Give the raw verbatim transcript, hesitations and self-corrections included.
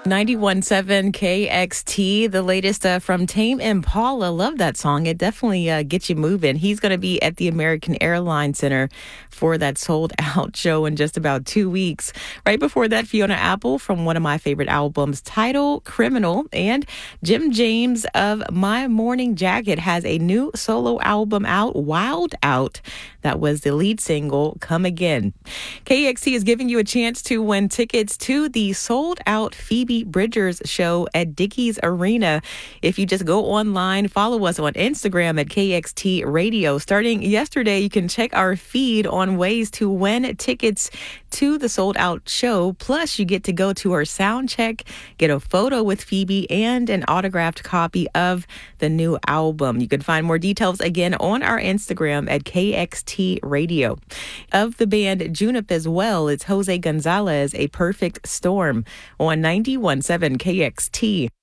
ninety-one point seven K X T, the latest uh, from Tame Impala. Love that song. It definitely uh, gets you moving. He's going to be at the American Airlines Center for that sold out show in just about two weeks. Right before that, Fiona Apple from one of my favorite albums, Tidal, Criminal. And Jim James of My Morning Jacket has a new solo album out, Wild Out. That was the lead single, Come Again. K X T is giving you a chance to win tickets to the sold out Phoebe Bridgers show at Dickies Arena. If you just go online, follow us on Instagram at K X T Radio. Starting yesterday, you can check our feed on ways to win tickets to the sold out show. Plus, you get to go to her sound check, get a photo with Phoebe, and an autographed copy of the new album. You can find more details again on our Instagram at K X T Radio. Of the band Junip as well, it's Jose Gonzalez, A Perfect Storm on ninety-one point seven K X T.